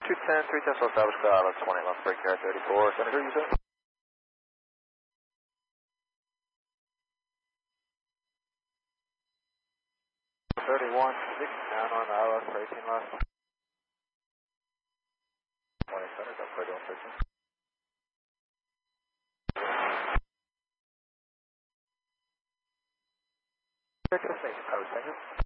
210, 310, so establish cloud, 20 left break here, 34, Senator, you said? 31, 6 down on the ILS for 18 left. 20 Center, that's 31, 13. Check the station, I was thinking.